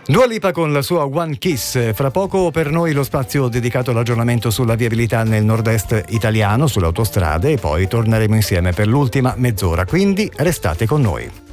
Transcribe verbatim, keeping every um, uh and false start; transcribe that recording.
Dua Lipa con la sua One Kiss. Fra poco per noi lo spazio dedicato all'aggiornamento sulla viabilità nel nord-est italiano, sulle autostrade, e poi torneremo insieme per l'ultima mezz'ora, quindi restate con noi.